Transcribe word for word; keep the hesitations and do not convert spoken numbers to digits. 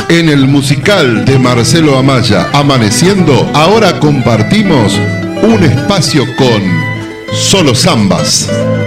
En el musical de Marcelo Amaya, Amaneciendo, ahora compartimos un espacio con Solo Zambas.